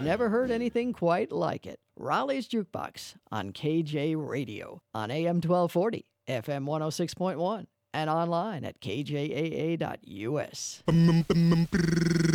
never heard anything quite like it. Raleigh's Jukebox on KJ Radio on AM 1240, FM 106.1, and online at kjaa.us.